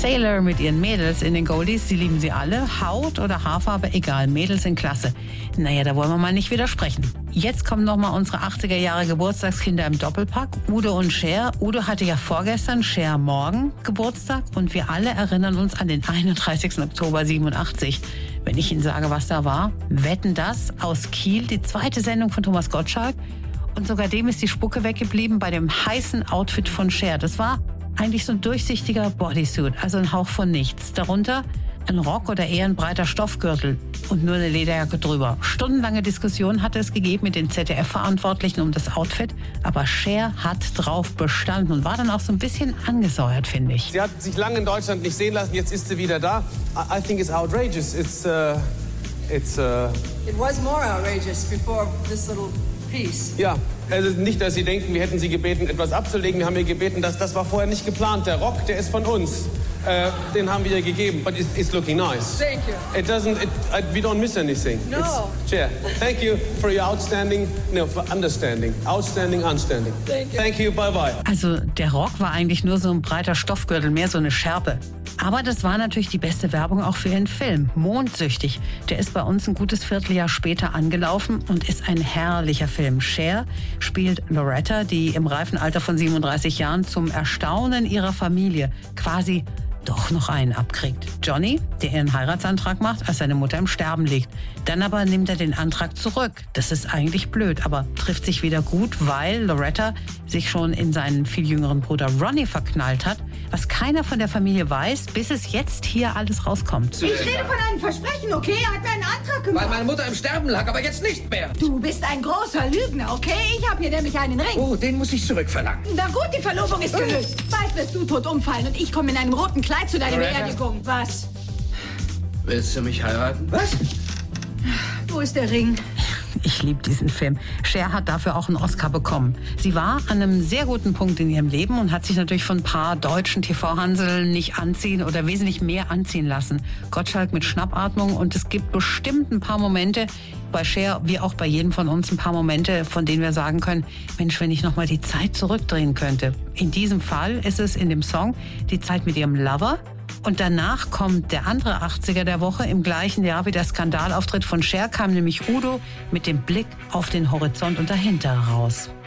Sailor mit ihren Mädels in den Goldies. Sie lieben sie alle. Haut oder Haarfarbe, egal. Mädels sind klasse. Naja, da wollen wir mal nicht widersprechen. Jetzt kommen nochmal unsere 80er Jahre Geburtstagskinder im Doppelpack. Udo und Cher. Udo hatte ja vorgestern, Cher morgen Geburtstag. Und wir alle erinnern uns an den 31. Oktober 87. Wenn ich Ihnen sage, was da war. Wetten, das aus Kiel, die zweite Sendung von Thomas Gottschalk. Und sogar dem ist die Spucke weggeblieben bei dem heißen Outfit von Cher. Das war eigentlich so ein durchsichtiger Bodysuit, also ein Hauch von nichts. Darunter ein Rock oder eher ein breiter Stoffgürtel und nur eine Lederjacke drüber. Stundenlange Diskussionen hatte es gegeben mit den ZDF-Verantwortlichen um das Outfit, aber Cher hat drauf bestanden und war dann auch so ein bisschen angesäuert, finde ich. Sie hat sich lange in Deutschland nicht sehen lassen, jetzt ist sie wieder da. I think it's outrageous. It was more outrageous before this little piece. Ja, also nicht, dass Sie denken, wir hätten Sie gebeten, etwas abzulegen. Wir haben ihr gebeten, das war vorher nicht geplant. Der Rock, der ist von uns. Den haben wir ihr gegeben. But it's looking nice. Thank you. We don't miss anything. No. Cher, thank you for your for understanding. Outstanding, unstanding. Thank you, bye bye. Also der Rock war eigentlich nur so ein breiter Stoffgürtel, mehr so eine Schärpe. Aber das war natürlich die beste Werbung auch für ihren Film. Mondsüchtig. Der ist bei uns ein gutes Vierteljahr später angelaufen und ist ein herrlicher Film. Cher spielt Loretta, die im reifen Alter von 37 Jahren zum Erstaunen ihrer Familie quasi doch noch einen abkriegt. Johnny, der ihren Heiratsantrag macht, als seine Mutter im Sterben liegt. Dann aber nimmt er den Antrag zurück. Das ist eigentlich blöd, aber trifft sich wieder gut, weil Loretta sich schon in seinen viel jüngeren Bruder Ronnie verknallt hat, was keiner von der Familie weiß, bis es jetzt hier alles rauskommt. Ich rede von einem Versprechen, okay? Er hat einen Antrag gemacht. Weil meine Mutter im Sterben lag, aber jetzt nicht mehr. Du bist ein großer Lügner, okay? Ich habe hier nämlich einen Ring. Oh, den muss ich zurückverlangen. Na gut, die Verlobung ist gelöst. Bald wirst du tot umfallen und ich komme in einem roten Kleid zu deiner Beerdigung. Was? Willst du mich heiraten? Was? Wo ist der Ring? Ich liebe diesen Film. Cher hat dafür auch einen Oscar bekommen. Sie war an einem sehr guten Punkt in ihrem Leben und hat sich natürlich von ein paar deutschen TV-Hanseln nicht anziehen oder wesentlich mehr anziehen lassen. Gottschalk mit Schnappatmung und es gibt bestimmt ein paar Momente, bei Cher wie auch bei jedem von uns, ein paar Momente, von denen wir sagen können, Mensch, wenn ich noch mal die Zeit zurückdrehen könnte. In diesem Fall ist es in dem Song die Zeit mit ihrem Lover. Und danach kommt der andere 80er der Woche. Im gleichen Jahr wie der Skandalauftritt von Cher kam nämlich Udo mit dem Blick auf den Horizont und dahinter raus.